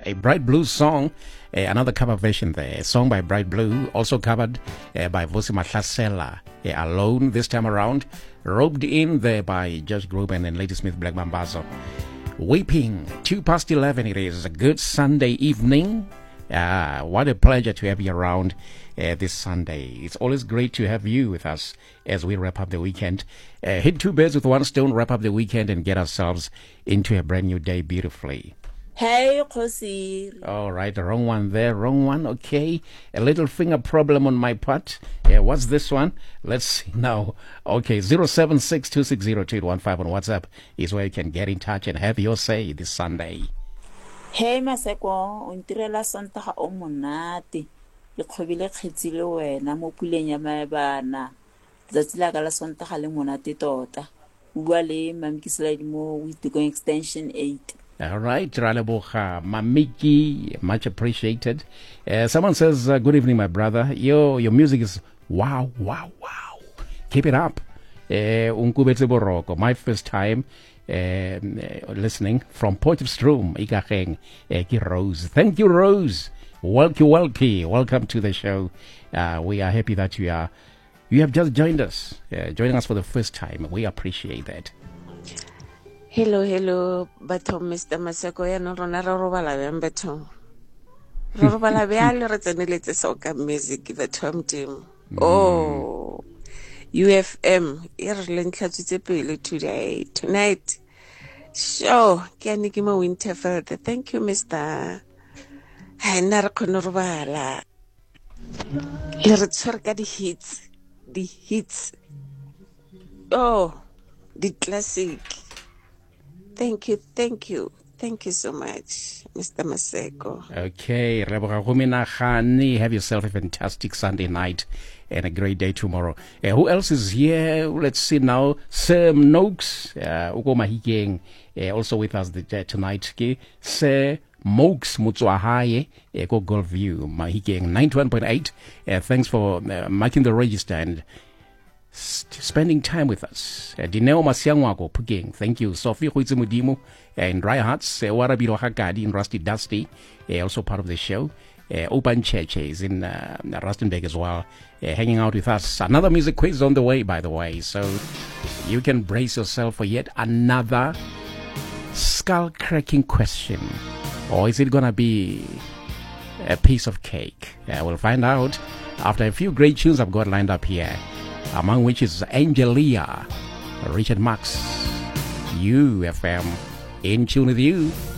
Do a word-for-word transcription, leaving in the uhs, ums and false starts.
a Bright Blue song, uh, another cover version there, a song by Bright Blue, also covered uh, by Vusi Mahlasela, uh, Alone this time around, roped in there by Josh Groban and Ladysmith Black Mambazo. Weeping, two past eleven it is, a good Sunday evening. Ah, what a pleasure to have you around uh, this Sunday. It's always great to have you with us as we wrap up the weekend. Uh, hit two birds with one stone, wrap up the weekend and get ourselves into a brand new day beautifully. Hey, Khosi. All right, the wrong one there, wrong one. Okay, a little finger problem on my part. Yeah, what's this one? Let's see now. Okay, zero seven six two six zero two eight one five on WhatsApp is where you can get in touch and have your say this Sunday. Hey Maseko, o ntirela Sontaga o monate. Le khobile kgetsi le wena mo puleng ya maebana. Tsatsi la ka la Sontaga le monate tota. Bua le Mamkisela mo with the going extension eight. All right, Ralebocha Mamiki, much appreciated. Uh, someone says, uh, good evening, my brother. Yo, your music is wow, wow, wow. Keep it up. Uh, Unkubetse Boroko, my first time uh, listening from Potchefstroom, Ikacheng, uh, Rose. Thank you, Rose. Welcome, welcome, welcome to the show. Uh, we are happy that you are, you have just joined us, uh, joining us for the first time. We appreciate that. Hello, hello, batho Mister Maseko ya no rona ra robala beng batho. Ra robala bjale re tseneletse soca music batho mtimo. Oh, U F M e re le ntlhatsitse pele today, tonight. Sure, ke ane ke mo Winterfeld. Thank you, Mister Ha nna re khona robala. Le re tshwere ka di hits, di hits. Oh, the classic. Thank you, thank you, thank you so much, Mister Maseko. Okay, have yourself a fantastic Sunday night and a great day tomorrow. Uh, who else is here? Let's see now. Sam Noakes, uh, Ugo Mahigeng, uh, also with us the, uh, tonight. Okay? Sir Mokes Mutsuahaye, uh, go Golf View, Mahigeng ninety-one point eight. Uh, thanks for uh, marking the register and spending time with us. Dineo Masiangwako Puking, thank you. Sophie Huizumudimu and Dry Hearts, Warabiro Hakadi in Rusty Dusty, also part of the show. Open Church is in uh, Rustenburg as well, uh, hanging out with us. Another music quiz on the way, by the way, so you can brace yourself for yet another skull-cracking question. Or is it gonna be a piece of cake? Uh, we'll find out after a few great tunes I've got lined up here, among which is Angelia, Richard Marx, U F M, in tune with you.